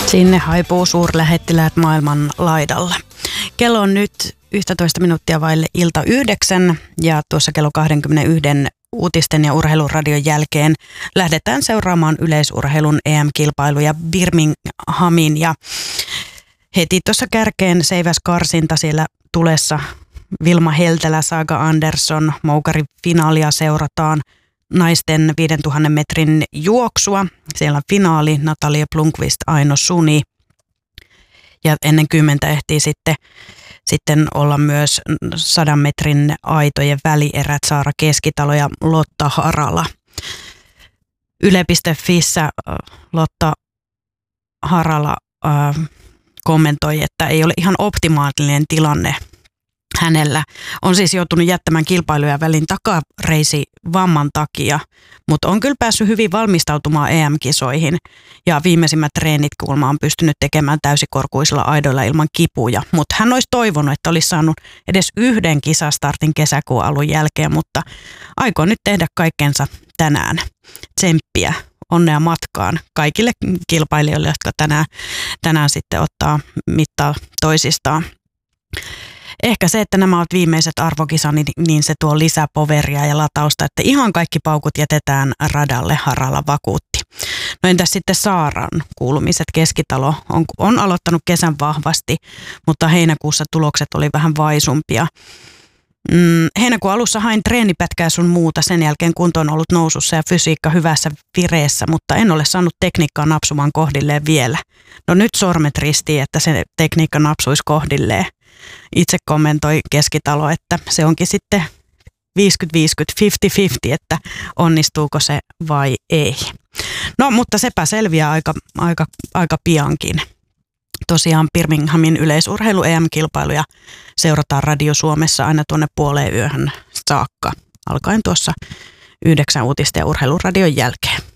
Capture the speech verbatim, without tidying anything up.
Sinne haipuu suurlähettiläät maailman laidalla. Kello on nyt yksitoista minuuttia vaille ilta yhdeksän ja tuossa kello kaksikymmentäyksi uutisten ja urheiluradion jälkeen lähdetään seuraamaan yleisurheilun E M-kilpailuja Birminghamin ja heti tuossa kärkeen seiväskarsinta siellä tulessa. Vilma Heltelä, Saga Andersson, Moukarin finaalia seurataan. Naisten viidentuhannen metrin juoksua. Siellä on finaali, Natalia Blomqvist, Aino Suni. Ja ennen kymmentä ehtii sitten, sitten olla myös sadan metrin aitojen välierät, Saara Keskitalo ja Lotta Harala. Yle piste fissä Lotta Harala äh, kommentoi, että ei ole ihan optimaalinen tilanne hänellä. On siis joutunut jättämään kilpailuja välin takareisi vamman takia, mutta on kyllä päässyt hyvin valmistautumaan E M-kisoihin ja viimeisimmät treenit kuulemma on pystynyt tekemään täysikorkuisilla aidoilla ilman kipuja, mutta hän olisi toivonut, että olisi saanut edes yhden kisastartin kesäkuun alun jälkeen, mutta aikoo nyt tehdä kaikkensa tänään. Tsemppiä, onnea matkaan kaikille kilpailijoille, jotka tänään, tänään sitten ottaa mittaa toisistaan. Ehkä se, että nämä ovat viimeiset arvokisa, niin, niin se tuo lisää poveria ja latausta, että ihan kaikki paukut jätetään radalle, Harala vakuutti. No entäs sitten Saaran kuulumiset? Keskitalo on, on aloittanut kesän vahvasti, mutta heinäkuussa tulokset oli vähän vaisumpia. Mm, heinäkuun alussa hain treenipätkää sun muuta, sen jälkeen kunto on ollut nousussa ja fysiikka hyvässä vireessä, mutta en ole saanut tekniikkaa napsumaan kohdilleen vielä. No nyt sormet ristiin, että se tekniikka napsuisi kohdilleen. Itse kommentoi Keskitalo, että se onkin sitten viisikymmentä viisikymmentä, viisikymmentä viisikymmentä, että onnistuuko se vai ei. No mutta sepä selviää aika, aika, aika piankin. Tosiaan Birminghamin yleisurheilu E M-kilpailuja seurataan Radio Suomessa aina tuonne puoleen yöhön saakka, alkaen tuossa yhdeksän uutisten ja urheiluradion jälkeen.